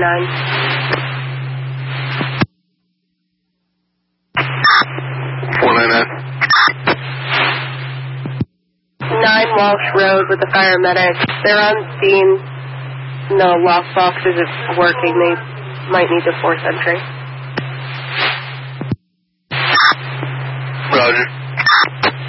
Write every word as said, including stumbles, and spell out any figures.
nine. four nine nine. nine Walsh Road with the paramedics. They're on scene. No lock box isn't working. They might need the force entry. Roger.